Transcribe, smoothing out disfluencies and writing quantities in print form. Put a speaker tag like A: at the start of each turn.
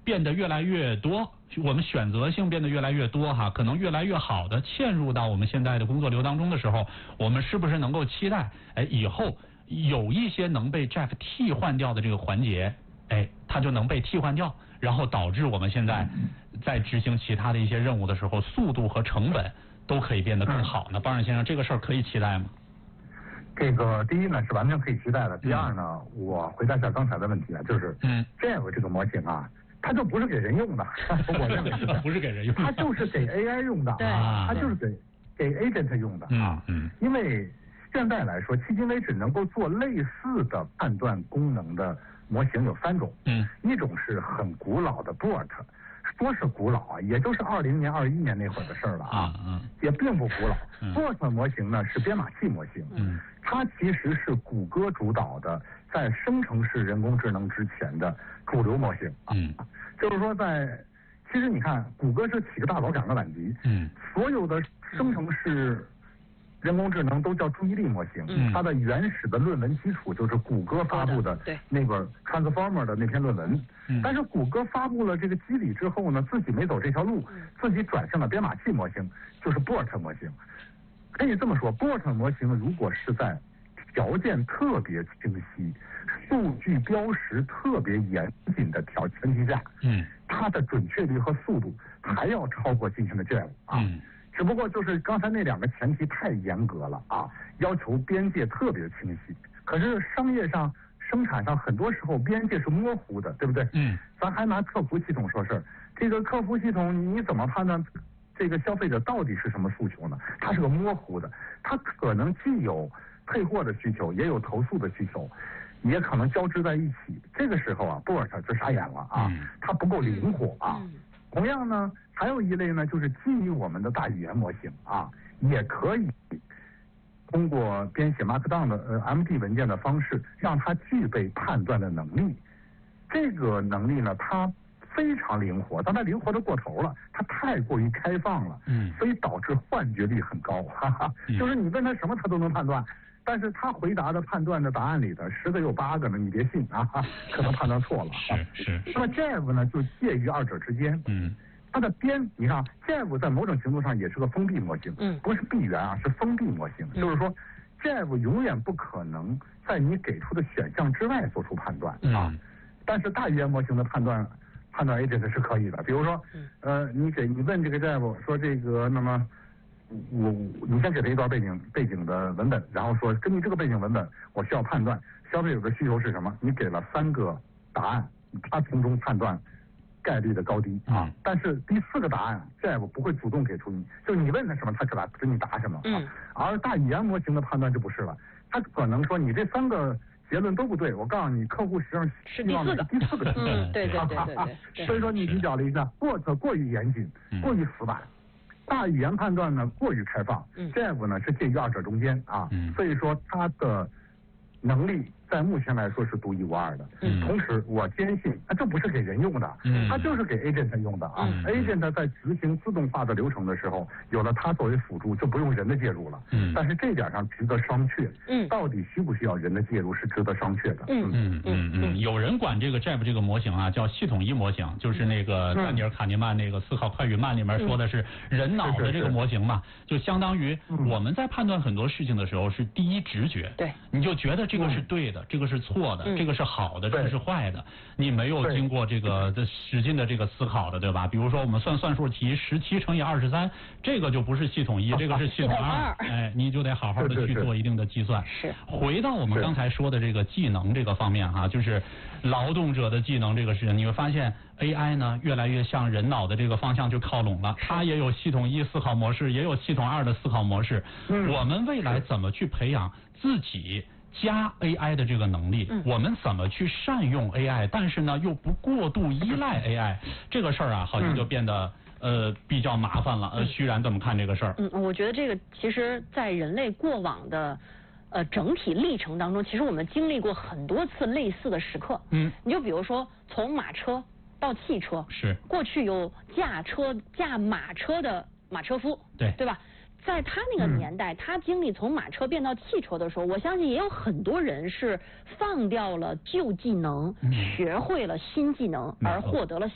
A: 变得越来越多，我们选择性变得越来越多哈，可能越来越好的嵌入到我们现在的工作流当中的时候，我们是不是能够期待，以后有一些能被 Jeff 替换掉的这个环节，它就能被替换掉，然后导致我们现在在执行其他的一些任务的时候，速度和成本都可以变得更好呢？邦冉先生，这个事儿可以期待吗？
B: 这个第一呢是完全可以期待的。第二呢，我回答一下刚才的问题啊，就是Jeff 这个模型啊，它就不是给人用的，我认为
A: 不是给人用的，
B: 它就是给 AI 用的啊，它就是给 agent 用的啊。因为现在来说，迄今为止能够做类似的判断功能的模型有3种。一种是很古老的 BERT。说是古老啊，也就是20年、21年那会儿的事儿了啊，也并不古老。BERT 模型呢是编码器模型，它其实是谷歌主导的，在生成式人工智能之前的主流模型啊。就是说其实你看，谷歌是起个大早赶个晚集，所有的生成式人工智能都叫注意力模型，它的原始的论文基础就是谷歌发布的那本 Transformer 的那篇论文。但是谷歌发布了这个机理之后呢，自己没走这条路，自己转向了编码器模型，就是 BERT 模型。可以这么说 ，BERT 模型如果是在条件特别清晰、数据标识特别严谨的前提下，它的准确率和速度还要超过今天的 Jeff 啊。只不过就是刚才那2个前提太严格了啊，要求边界特别清晰。可是商业上、生产上很多时候边界是模糊的，对不对？咱还拿客服系统说事儿，这个客服系统你怎么判断这个消费者到底是什么诉求呢？它是个模糊的，它可能既有退货的需求，也有投诉的需求，也可能交织在一起。这个时候啊，BERT就傻眼了啊，它不够灵活啊。同样呢，还有一类呢，就是基于我们的大语言模型啊，也可以通过编写 Markdown 的MD 文件的方式，让它具备判断的能力。这个能力呢，它非常灵活，但它灵活的过头了，它太过于开放了，所以导致幻觉率很高，就是你问他什么他都能判断，但是他回答的判断的答案里的10个有8个呢，你别信啊，可能判断错了。
A: 是。
B: 那么 Jeff 呢，就介于2者之间。它的你看 Jeff 在某种程度上也是个封闭模型，不是闭源啊，是封闭模型。就是说 Jeff 永远不可能在你给出的选项之外做出判断啊。但是大语言模型的判断 agent 是可以的。比如说，你问这个 Jeff 说这个，那么你先给他一段背景的文本，然后说根据这个背景文本，我需要判断消费者的需求是什么。你给了3个答案，他从中判断概率的高低啊。但是第4个答案 Jeff 不会主动给出你，就是你问他什么，他给你答什么啊。而大语言模型的判断就不是了，他可能说你这3个结论都不对，我告诉你，客户实际上希望的是第4个结论。
C: 对。
B: 所以说你比较了一下 ，BERT 过于严谨，过于死板。大语言判断呢过于开放，Jeff 呢是介于2者中间啊，所以说它的能力在目前来说是独一无二的。同时我坚信，这不是给人用的，它就是给 agent 用的啊。agent 在执行自动化的流程的时候，有了它作为辅助，就不用人的介入了。但是这点上值得商榷。到底需不需要人的介入是值得商榷的。
A: 有人管这个 Jeff 这个模型啊叫系统1模型，就是那个丹尼尔·卡尼曼那个《思考快与慢》里面说的是人脑的这个模型嘛，就相当于我们在判断很多事情的时候是第一直觉，你就觉得这个是对的，这个是错的，这个是好的，这个是坏的，你没有经过这个使劲的这个思考的，对吧？比如说我们算数题，17乘以23，这个就不是系统1，这个是系统2，你就得好好的去做一定的计算。回到我们刚才说的这个技能这个方面哈，就是劳动者的技能这个事情，你会发现 AI 呢越来越向人脑的这个方向去靠拢了，它也有系统1思考模式，也有系统2的思考模式。我们未来怎么去培养自己加 AI 的这个能力，我们怎么去善用 AI， 但是呢又不过度依赖 AI， 这个事儿啊好像就变得比较麻烦了。徐然怎么看这个事儿？
C: 我觉得这个其实在人类过往的整体历程当中，其实我们经历过很多次类似的时刻。你就比如说从马车到汽车，
A: 是
C: 过去有驾马车的马车夫，对吧？在他那个年代，他经历从马车变到汽车的时候，我相信也有很多人是放掉了旧技能，学会了新技能，而获得了